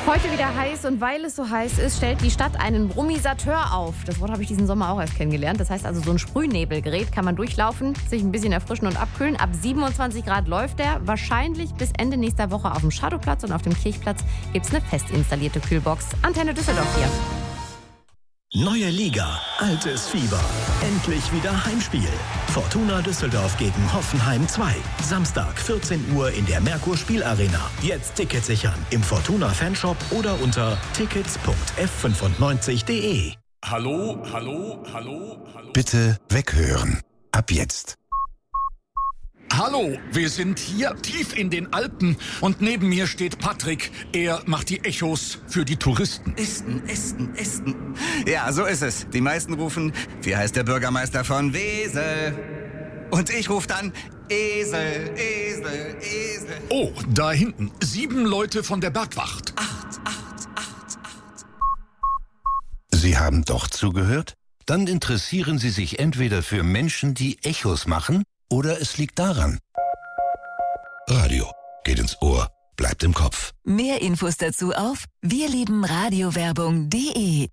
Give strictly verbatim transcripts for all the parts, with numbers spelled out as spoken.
Heute wieder heiß und weil es so heiß ist, stellt die Stadt einen Brummisateur auf. Das Wort habe ich diesen Sommer auch erst kennengelernt. Das heißt also, so ein Sprühnebelgerät kann man durchlaufen, sich ein bisschen erfrischen und abkühlen. Ab siebenundzwanzig Grad läuft der. Wahrscheinlich bis Ende nächster Woche auf dem Shadowplatz und auf dem Kirchplatz gibt es eine fest installierte Kühlbox. Antenne Düsseldorf hier. Neue Liga, altes Fieber. Endlich wieder Heimspiel. Fortuna Düsseldorf gegen Hoffenheim zwei. Samstag, vierzehn Uhr in der Merkur Spielarena. Jetzt Tickets sichern im Fortuna Fanshop oder unter tickets punkt f fünfundneunzig punkt de. Hallo, hallo, hallo, hallo. Bitte weghören. Ab jetzt. Hallo, wir sind hier tief in den Alpen und neben mir steht Patrick. Er macht die Echos für die Touristen. Esten, Esten, Esten. Ja, so ist es. Die meisten rufen, wie heißt der Bürgermeister von Wesel? Und ich rufe dann, Esel, Esel, Esel. Oh, da hinten, sieben Leute von der Bergwacht. Acht, acht, acht, acht. Sie haben doch zugehört? Dann interessieren Sie sich entweder für Menschen, die Echos machen, oder es liegt daran. Radio geht ins Ohr, bleibt im Kopf. Mehr Infos dazu auf wirliebenradiowerbung punkt de.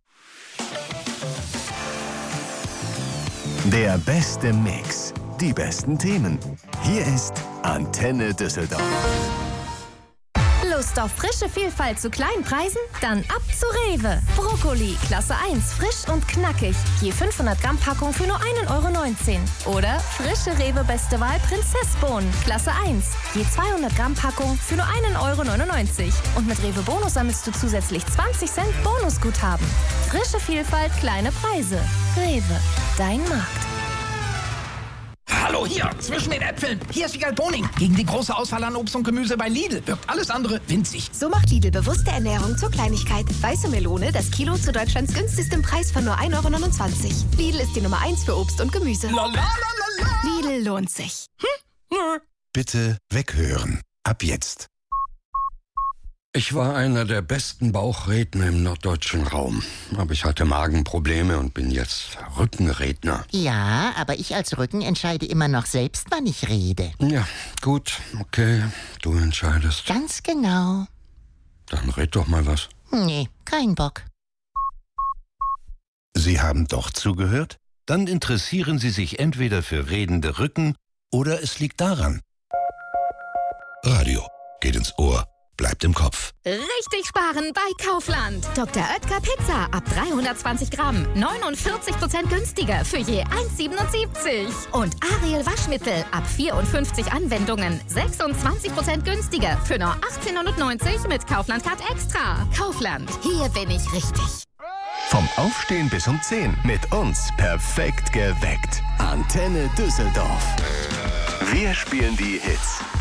Der beste Mix, die besten Themen. Hier ist Antenne Düsseldorf. Lust auf frische Vielfalt zu kleinen Preisen? Dann ab zu Rewe. Brokkoli, Klasse eins, frisch und knackig. Je fünfhundert Gramm Packung für nur ein Euro neunzehn. Oder frische Rewe Beste Wahl Prinzessbohnen, Klasse eins. Je zweihundert Gramm Packung für nur ein Euro neunundneunzig. Und mit Rewe Bonus sammelst du zusätzlich zwanzig Cent Bonusguthaben. Frische Vielfalt, kleine Preise. Rewe, dein Markt. Hallo, hier, zwischen den Äpfeln. Hier ist Wiegald Boning. Gegen die große Auswahl an Obst und Gemüse bei Lidl wirkt alles andere winzig. So macht Lidl bewusste Ernährung zur Kleinigkeit. Weiße Melone, das Kilo zu Deutschlands günstigstem Preis von nur ein Euro neunundzwanzig. Lidl ist die Nummer eins für Obst und Gemüse. Lalalala. Lidl lohnt sich. Hm? Bitte weghören. Ab jetzt. Ich war einer der besten Bauchredner im norddeutschen Raum. Aber ich hatte Magenprobleme und bin jetzt Rückenredner. Ja, aber ich als Rücken entscheide immer noch selbst, wann ich rede. Ja, gut, okay, du entscheidest. Ganz genau. Dann red doch mal was. Nee, kein Bock. Sie haben doch zugehört? Dann interessieren Sie sich entweder für redende Rücken oder es liegt daran. Radio geht ins Ohr, bleibt im Kopf. Richtig sparen bei Kaufland. Doktor Oetker Pizza ab dreihundertzwanzig Gramm. neunundvierzig Prozent günstiger für je eins Euro siebenundsiebzig. Und Ariel Waschmittel ab vierundfünfzig Anwendungen. sechsundzwanzig Prozent günstiger für nur achtzehn Euro neunundneunzig mit Kaufland Card Extra. Kaufland, hier bin ich richtig. Vom Aufstehen bis um zehn. Mit uns perfekt geweckt. Antenne Düsseldorf. Wir spielen die Hits.